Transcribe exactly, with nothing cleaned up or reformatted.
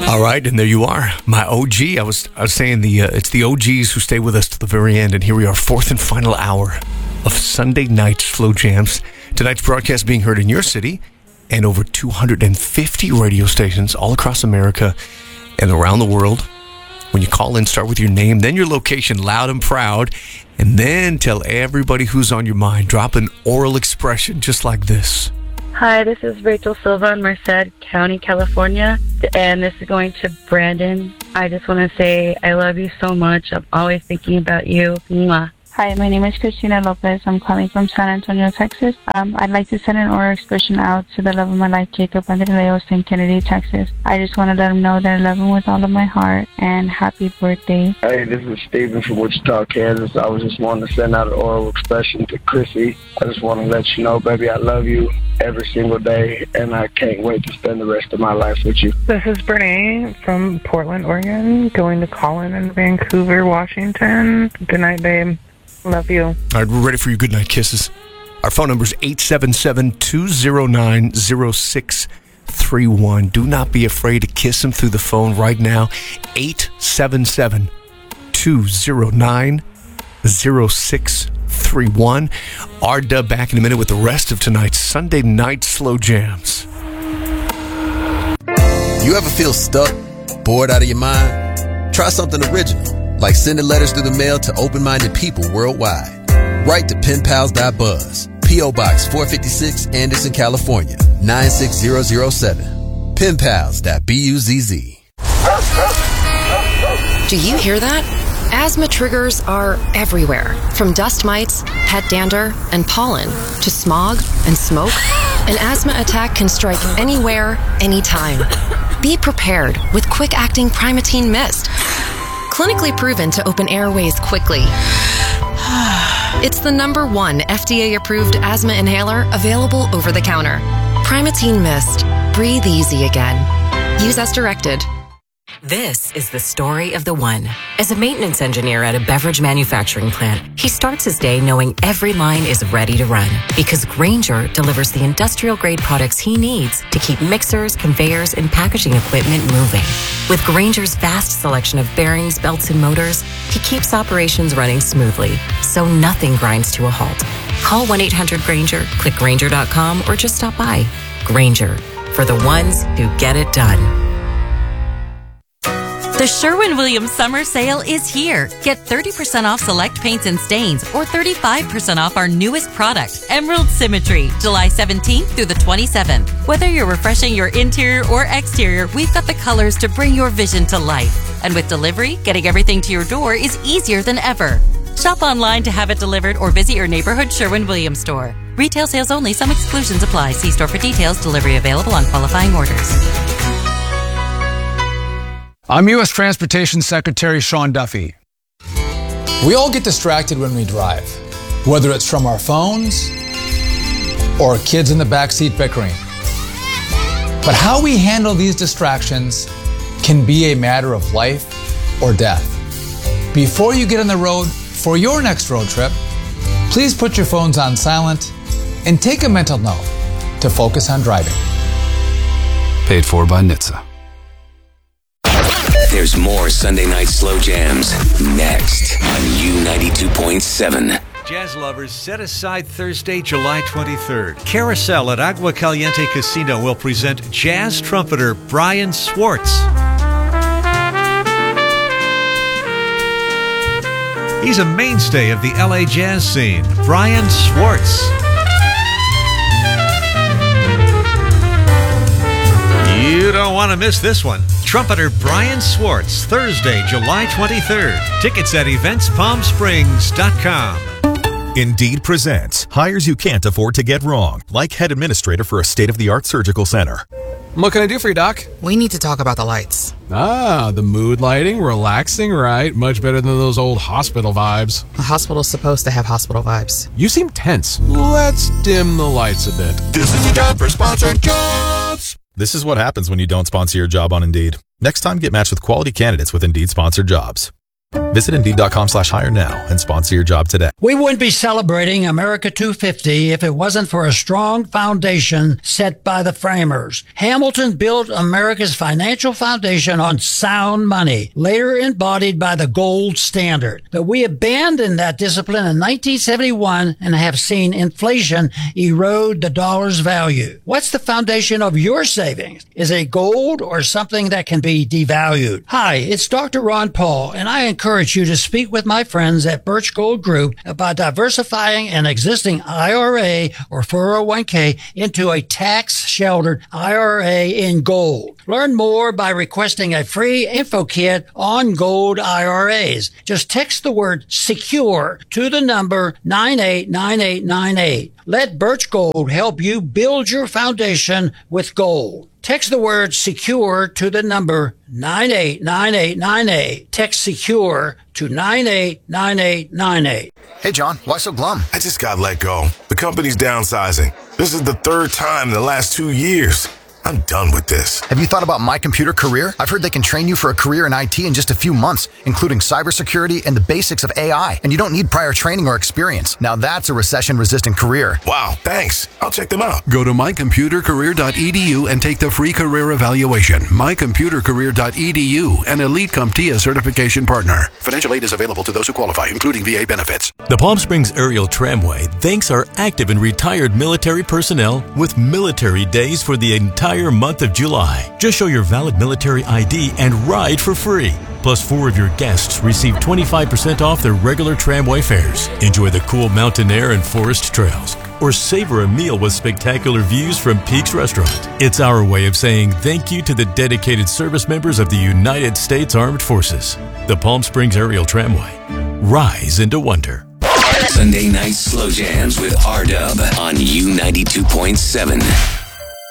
All right, and there you are, my O G. I was I was saying the uh, it's the O Gs who stay with us to the very end, and here we are, fourth and final hour of Sunday night Slow Jams. Tonight's broadcast being heard in your city and over two hundred fifty radio stations all across America and around the world. When you call in, start with your name, then your location, loud and proud, and then tell everybody who's on your mind. Drop an oral expression just like this. Hi, this is Rachel Silva in Merced County, California, and this is going to Brandon. I just want to say I love you so much. I'm always thinking about you. Mwah. Hi, my name is Christina Lopez. I'm calling from San Antonio, Texas. Um, I'd like to send an oral expression out to the love of my life, Jacob Andreleo, Saint Kennedy, Texas. I just want to let him know that I love him with all of my heart, and happy birthday. Hey, this is Steven from Wichita, Kansas. I was just wanting to send out an oral expression to Chrissy. I just want to let you know, baby, I love you every single day, and I can't wait to spend the rest of my life with you. This is Brene from Portland, Oregon, going to Colin in Vancouver, Washington. Good night, babe. Love you. All right, we're ready for your goodnight kisses. Our phone number is eight seven seven, two zero nine, zero six three one. Do not be afraid to kiss him through the phone right now. eight seven seven, two zero nine, zero six three one. R-Dub back in a minute with the rest of tonight's Sunday Night Slow Jams. You ever feel stuck, bored out of your mind? Try something original, like sending letters through the mail to open-minded people worldwide. Write to pen pals dot buzz, P O Box four fifty-six, Anderson, California, nine six zero zero seven. pen pals dot buzz. Do you hear that? Asthma triggers are everywhere, from dust mites, pet dander, and pollen, to smog and smoke. An asthma attack can strike anywhere, anytime. Be prepared with quick-acting Primatene Mist. Clinically proven to open airways quickly. It's the number one F D A-approved asthma inhaler available over the counter. Primatene Mist. Breathe easy again. Use as directed. This is the story of the one. As a maintenance engineer at a beverage manufacturing plant, he starts his day knowing every line is ready to run because Grainger delivers the industrial-grade products he needs to keep mixers, conveyors, and packaging equipment moving. With Grainger's vast selection of bearings, belts, and motors, he keeps operations running smoothly, so nothing grinds to a halt. Call one eight hundred Grainger, click Grainger dot com, or just stop by. Grainger, for the ones who get it done. The Sherwin-Williams Summer Sale is here. Get thirty percent off select paints and stains or thirty-five percent off our newest product, Emerald Symmetry, July seventeenth through the twenty-seventh. Whether you're refreshing your interior or exterior, we've got the colors to bring your vision to life. And with delivery, getting everything to your door is easier than ever. Shop online to have it delivered or visit your neighborhood Sherwin-Williams store. Retail sales only. Some exclusions apply. See store for details. Delivery available on qualifying orders. I'm U S Transportation Secretary Sean Duffy. We all get distracted when we drive, whether it's from our phones or kids in the backseat bickering. But how we handle these distractions can be a matter of life or death. Before you get on the road for your next road trip, please put your phones on silent and take a mental note to focus on driving. Paid for by N H T S A. There's more Sunday Night Slow Jams next on U ninety-two point seven. Jazz lovers, set aside Thursday, July twenty-third. Carousel at Agua Caliente Casino will present jazz trumpeter Brian Swartz. He's a mainstay of the L A jazz scene. Brian Swartz. You don't want to miss this one. Trumpeter Brian Swartz, Thursday, July twenty-third. Tickets at events palm springs dot com. Indeed presents hires you can't afford to get wrong, like head administrator for a state-of-the-art surgical center. What can I do for you, Doc? We need to talk about the lights. Ah, the mood lighting, relaxing, right? Much better than those old hospital vibes. A hospital's supposed to have hospital vibes. You seem tense. Let's dim the lights a bit. This is your job for sponsored jobs. This is what happens when you don't sponsor your job on Indeed. Next time, get matched with quality candidates with Indeed sponsored jobs. Visit Indeed.com slash hire now and sponsor your job today. We wouldn't be celebrating America two fifty if it wasn't for a strong foundation set by the framers. Hamilton built America's financial foundation on sound money, later embodied by the gold standard. But we abandoned that discipline in nineteen seventy-one and have seen inflation erode the dollar's value. What's the foundation of your savings? Is it gold or something that can be devalued? Hi, it's Doctor Ron Paul, and I encourage you to speak with my friends at Birch Gold Group about diversifying an existing I R A or four oh one k into a tax-sheltered I R A in gold. Learn more by requesting a free info kit on gold I R As. Just text the word SECURE to the number nine eight nine eight nine eight. Let Birch Gold help you build your foundation with gold. Text the word SECURE to the number nine eight nine eight nine eight. Text SECURE to nine eight nine eight nine eight. Hey, John, why so glum? I just got let go. The company's downsizing. This is the third time in the last two years. I'm done with this. Have you thought about My Computer Career? I've heard they can train you for a career in I T in just a few months, including cybersecurity and the basics of A I. And you don't need prior training or experience. Now that's a recession-resistant career. Wow, thanks. I'll check them out. Go to my computer career dot e d u and take the free career evaluation. my computer career dot e d u, an Elite CompTIA certification partner. Financial aid is available to those who qualify, including V A benefits. The Palm Springs Aerial Tramway thanks our active and retired military personnel with military days for the entire month of July. Just show your valid military I D and ride for free. Plus, four of your guests receive twenty-five percent off their regular tramway fares. Enjoy the cool mountain air and forest trails, or savor a meal with spectacular views from Peaks Restaurant. It's our way of saying thank you to the dedicated service members of the United States Armed Forces. The Palm Springs Aerial Tramway. Rise into wonder. Sunday night slow jams with R-Dub on U ninety-two point seven.